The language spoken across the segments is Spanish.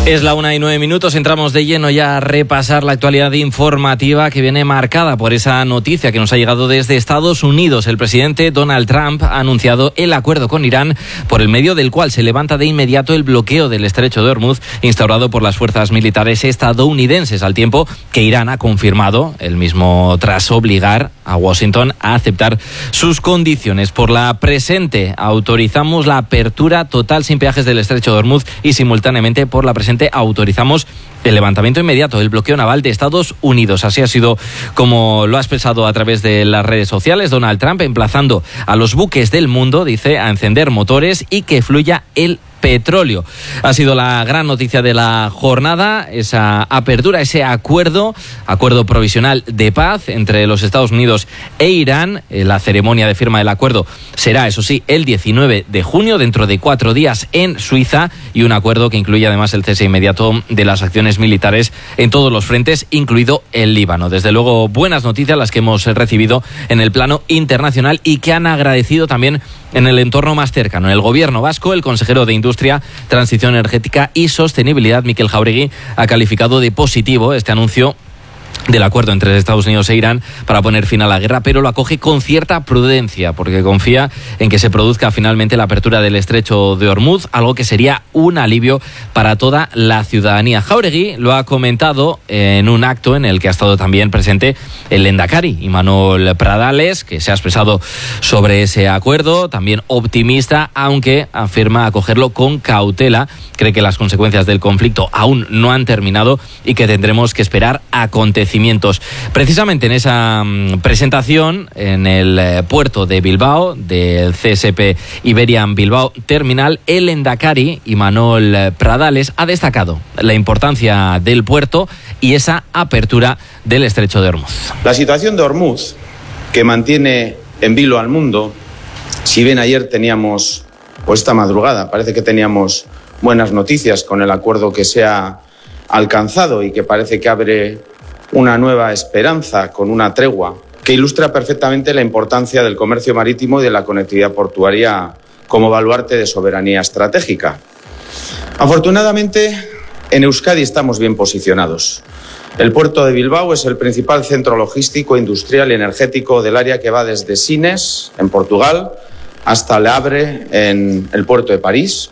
Es la 1:09, entramos de lleno ya a repasar la actualidad informativa que viene marcada por esa noticia que nos ha llegado desde Estados Unidos. El presidente Donald Trump ha anunciado el acuerdo con Irán, por el medio del cual se levanta de inmediato el bloqueo del estrecho de Hormuz instaurado por las fuerzas militares estadounidenses, al tiempo que Irán ha confirmado, el mismo tras obligar a Washington a aceptar sus condiciones. Por la presente, autorizamos la apertura total sin peajes del estrecho de Hormuz y simultáneamente por la presente autorizamos el levantamiento inmediato del bloqueo naval de Estados Unidos. Así ha sido como lo ha expresado a través de las redes sociales Donald Trump, emplazando a los buques del mundo, dice, a encender motores y que fluya el petróleo. Ha sido la gran noticia de la jornada, esa apertura, ese acuerdo provisional de paz entre los Estados Unidos e Irán. La ceremonia de firma del acuerdo será, eso sí, el 19 de junio, dentro de 4 días en Suiza, y un acuerdo que incluye además el cese inmediato de las acciones militares en todos los frentes, incluido el Líbano. Desde luego, buenas noticias las que hemos recibido en el plano internacional y que han agradecido también en el entorno más cercano. En el gobierno vasco, el consejero de Industria, Transición Energética y Sostenibilidad, Mikel Jáuregui, ha calificado de positivo este anuncio del acuerdo entre Estados Unidos e Irán para poner fin a la guerra, pero lo acoge con cierta prudencia, porque confía en que se produzca finalmente la apertura del estrecho de Hormuz, algo que sería un alivio para toda la ciudadanía. Jáuregui lo ha comentado en un acto en el que ha estado también presente el lehendakari Imanol Pradales, que se ha expresado sobre ese acuerdo, también optimista, aunque afirma acogerlo con cautela. Cree que las consecuencias del conflicto aún no han terminado y que tendremos que esperar acontecimientos. Precisamente en esa presentación en el puerto de Bilbao, del CSP Iberian Bilbao Terminal, el lehendakari Imanol Pradales ha destacado la importancia del puerto y esa apertura del estrecho de Hormuz. La situación de Hormuz, que mantiene en vilo al mundo, si bien ayer teníamos, o esta madrugada, parece que teníamos buenas noticias con el acuerdo que se ha alcanzado y que parece que abre una nueva esperanza con una tregua que ilustra perfectamente la importancia del comercio marítimo y de la conectividad portuaria como baluarte de soberanía estratégica. Afortunadamente, en Euskadi estamos bien posicionados. El puerto de Bilbao es el principal centro logístico, industrial y energético del área que va desde Sines, en Portugal, hasta Le Havre, en el puerto de París.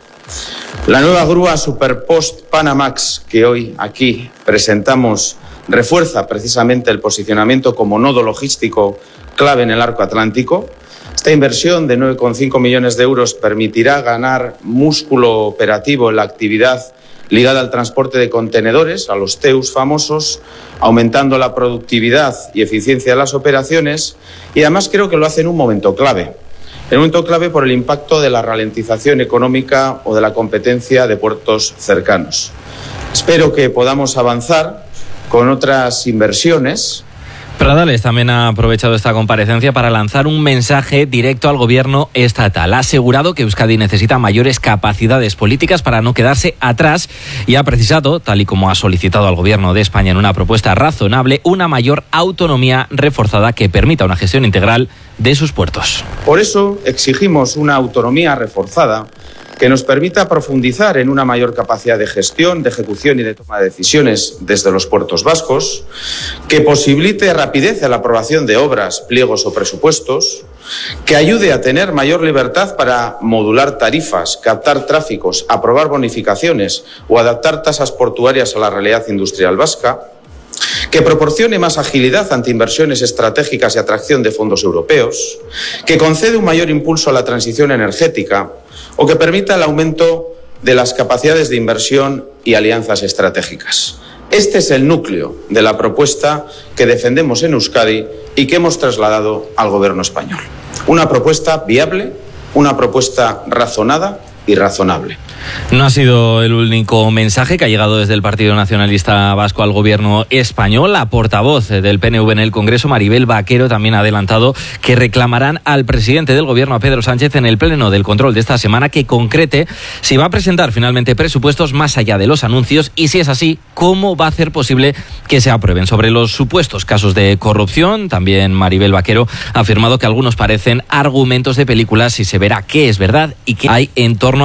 La nueva grúa Superpost Panamax que hoy aquí presentamos refuerza precisamente el posicionamiento como nodo logístico clave en el arco atlántico. Esta inversión de 9,5 millones de euros permitirá ganar músculo operativo en la actividad ligada al transporte de contenedores, a los TEUs famosos, aumentando la productividad y eficiencia de las operaciones, y además creo que lo hace en un momento clave. En un momento clave por el impacto de la ralentización económica o de la competencia de puertos cercanos. Espero que podamos avanzar con otras inversiones. Pradales también ha aprovechado esta comparecencia para lanzar un mensaje directo al gobierno estatal. Ha asegurado que Euskadi necesita mayores capacidades políticas para no quedarse atrás y ha precisado, tal y como ha solicitado al gobierno de España en una propuesta razonable, una mayor autonomía reforzada que permita una gestión integral de sus puertos. Por eso exigimos una autonomía reforzada que nos permita profundizar en una mayor capacidad de gestión, de ejecución y de toma de decisiones desde los puertos vascos, que posibilite rapidez en la aprobación de obras, pliegos o presupuestos, que ayude a tener mayor libertad para modular tarifas, captar tráficos, aprobar bonificaciones o adaptar tasas portuarias a la realidad industrial vasca, que proporcione más agilidad ante inversiones estratégicas y atracción de fondos europeos, que concede un mayor impulso a la transición energética o que permita el aumento de las capacidades de inversión y alianzas estratégicas. Este es el núcleo de la propuesta que defendemos en Euskadi y que hemos trasladado al Gobierno español. Una propuesta viable, una propuesta razonada y razonable. No ha sido el único mensaje que ha llegado desde el Partido Nacionalista Vasco al gobierno español. La portavoz del PNV en el Congreso, Maribel Vaquero, también ha adelantado que reclamarán al presidente del gobierno, a Pedro Sánchez, en el pleno del control de esta semana, que concrete si va a presentar finalmente presupuestos más allá de los anuncios y, si es así, cómo va a hacer posible que se aprueben. Sobre los supuestos casos de corrupción, también Maribel Vaquero ha afirmado que algunos parecen argumentos de películas y se verá qué es verdad y qué hay en torno